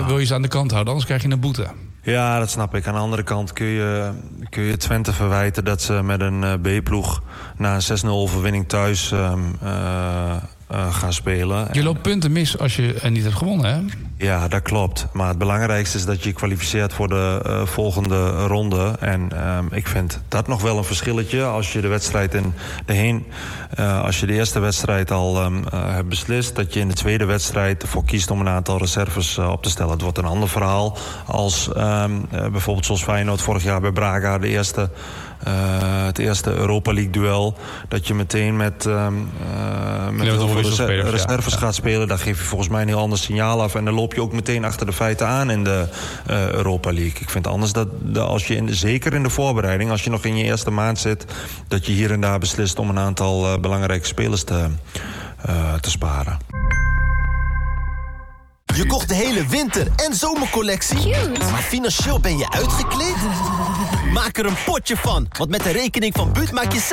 wil je ze aan de kant houden, anders krijg je een boete. Ja, dat snap ik. Aan de andere kant kun je Twente verwijten dat ze met een B-ploeg na een 6-0 overwinning thuis gaan spelen. Je loopt punten mis als je niet hebt gewonnen, hè? Ja, dat klopt. Maar het belangrijkste is dat je je kwalificeert voor de volgende ronde. En ik vind dat nog wel een verschilletje. Als je de wedstrijd als je de eerste wedstrijd al hebt beslist, dat je in de tweede wedstrijd ervoor kiest om een aantal reserves op te stellen. Het wordt een ander verhaal als bijvoorbeeld zoals Feyenoord vorig jaar bij Braga het eerste Europa League duel. Dat je meteen met reserves gaat spelen. Daar geef je volgens mij een heel ander signaal af. En dan loop je ook meteen achter de feiten aan in de Europa League. Ik vind anders dat als je zeker in de voorbereiding, als je nog in je eerste maand zit, dat je hier en daar beslist om een aantal belangrijke spelers te sparen. Je kocht de hele winter- en zomercollectie. Cute. Maar financieel ben je uitgekleed? Maak er een potje van, want met de rekening van Buut maak je